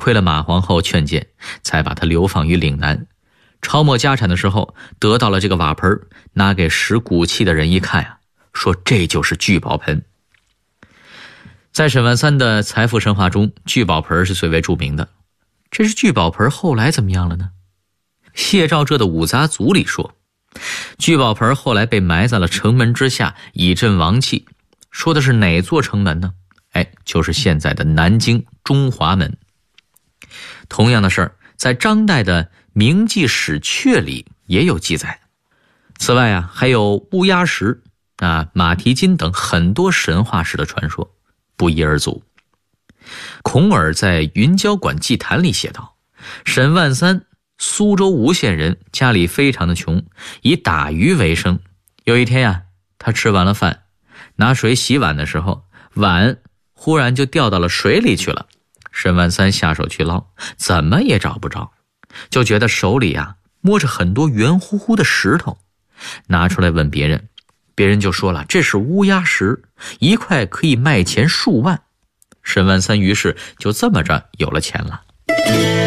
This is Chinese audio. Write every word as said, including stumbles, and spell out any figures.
亏了马皇后劝谏，才把他流放于岭南。抄没家产的时候，得到了这个瓦盆，拿给识骨气的人一看啊，说这就是聚宝盆。在沈万三的财富神话中，聚宝盆是最为著名的。这是聚宝盆后来怎么样了呢？谢兆浙的五杂族里说，聚宝盆后来被埋在了城门之下，以镇王气。说的是哪座城门呢？哎，就是现在的南京中华门。同样的事儿，在张岱的《明记史阙》里也有记载。此外啊，还有乌鸦石啊、马蹄金等很多神话式的传说，不一而足。孔尔在《云郊馆记谈》里写道，沈万三苏州吴县人，家里非常的穷，以打鱼为生。有一天呀、啊，他吃完了饭，拿水洗碗的时候，碗忽然就掉到了水里去了。沈万三下手去捞，怎么也找不着，就觉得手里啊摸着很多圆乎乎的石头，拿出来问别人，别人就说了这是乌鸦石，一块可以卖钱数万。沈万三于是就这么着有了钱了。